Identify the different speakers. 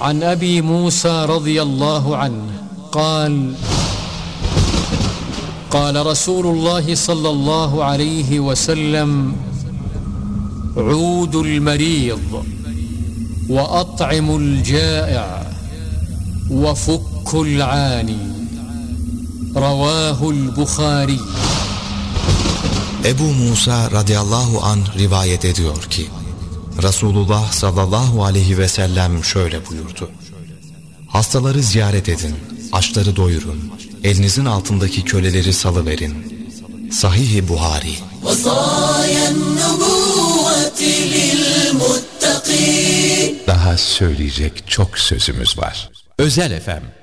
Speaker 1: عن أبي موسى رضي الله عنه قال قال رسول الله صلى الله عليه وسلم عودوا المريض وأطعموا الجائع وفكوا العاني رواه البخاري.
Speaker 2: Ebu Musa radıyallahu anh rivayet ediyor ki Resulullah sallallahu aleyhi ve sellem şöyle buyurdu: hastaları ziyaret edin, açları doyurun, elinizin altındaki köleleri salıverin. Sahih-i Buhari.
Speaker 3: Daha söyleyecek çok sözümüz var. Özel FM